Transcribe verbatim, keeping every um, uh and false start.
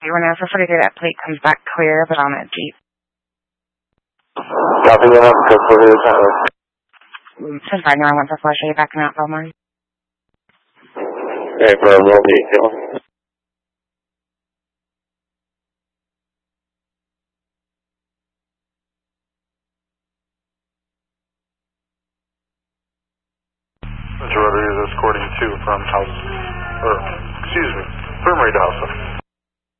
you when Alpha forty-three, that plate comes back clear, but on that Jeep. Copy that, code forty-eight, Tyler. Says right now I want to flush. Are you backing out, Belmar? Okay, for a roll detail. Mister Rodriguez escorting two from house, or, excuse me, Infirmary to Alpha.